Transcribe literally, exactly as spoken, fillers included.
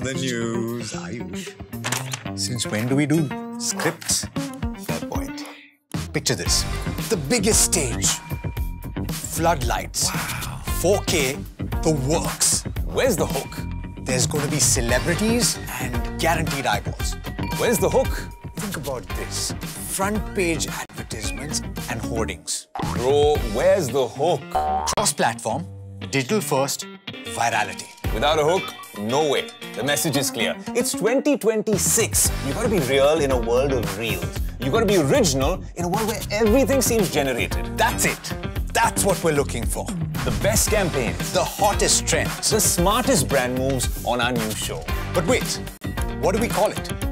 the news, Ayush. Since when do we do scripts? Fair point. Picture this. The biggest stage. Floodlights. Wow. four K, the works. Where's the hook? There's going to be celebrities and guaranteed eyeballs. Where's the hook? Think about this. Front page advertisements and hoardings. Bro, where's the hook? Cross-platform, digital first, virality. Without a hook, no way. The message is clear. It's twenty twenty-six. You gotta be real in a world of reels. You gotta be original in a world where everything seems generated. That's it. That's what we're looking for. The best campaigns. The hottest trends. The smartest brand moves on our new show. But wait, what do we call it?